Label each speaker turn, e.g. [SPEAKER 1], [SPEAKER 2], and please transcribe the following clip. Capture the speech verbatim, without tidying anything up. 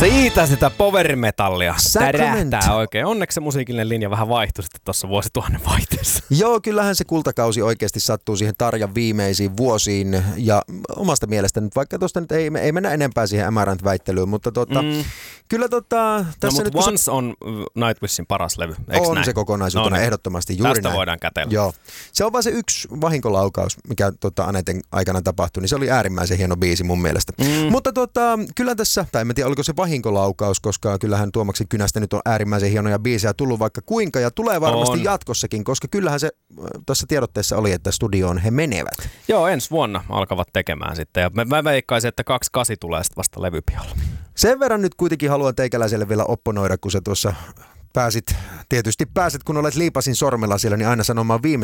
[SPEAKER 1] Siitä sitä power-metallia
[SPEAKER 2] Sacrament.
[SPEAKER 1] tärähtää oikein. Onneksi se musiikillinen linja vähän vaihtui sitten tuossa vuosituhannen vaihteessa.
[SPEAKER 2] Joo, kyllähän se kultakausi oikeasti sattuu siihen Tarjan viimeisiin vuosiin. Ja omasta mielestä nyt, vaikka tuosta nyt ei, ei mennä enempää siihen Amaranth-väittelyyn, mutta tota, mm. kyllä tota... Tässä
[SPEAKER 1] no,
[SPEAKER 2] nyt,
[SPEAKER 1] mutta Once se... on Nightwishin paras levy, eikö
[SPEAKER 2] on
[SPEAKER 1] näin?
[SPEAKER 2] se kokonaisuutena, no, niin. Ehdottomasti juuri
[SPEAKER 1] Tästä
[SPEAKER 2] näin.
[SPEAKER 1] voidaan kätellä.
[SPEAKER 2] Joo. Se on vaan se yksi vahinkolaukaus, mikä tota, Aneten aikana tapahtui, niin se oli äärimmäisen hieno biisi mun mielestä. Mm. Mutta tota, kyllä tässä, tai en tiedä oliko se vahinkolaukaus, koska kyllähän Tuomaksen kynästä nyt on äärimmäisen hienoja biisejä tullut vaikka kuinka, ja tulee varmasti on. jatkossakin, koska kyllähän se tuossa tiedotteessa oli, että studioon he menevät.
[SPEAKER 1] Joo, ensi vuonna alkavat tekemään sitten, ja mä, mä veikkaisin, että kaksikymmentäkahdeksan tulee sitten vasta levypihalla.
[SPEAKER 2] Sen verran nyt kuitenkin haluan teikäläiselle vielä opponoida, kun sä tuossa pääsit, tietysti pääset, kun olet liipasin sormella siellä, niin aina sanomaan viime